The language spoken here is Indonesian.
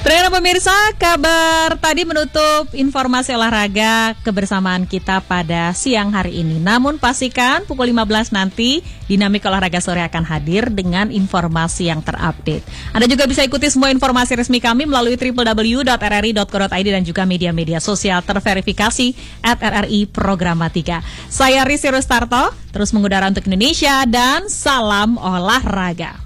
Baiklah pemirsa, kabar tadi menutup informasi olahraga kebersamaan kita pada siang hari ini. Namun pastikan pukul 15 nanti Dinamik Olahraga Sore akan hadir dengan informasi yang terupdate. Anda juga bisa ikuti semua informasi resmi kami melalui www.rri.co.id dan juga media-media sosial terverifikasi @RRI Programatika. Saya Risi Rustarto, terus mengudara untuk Indonesia dan salam olahraga.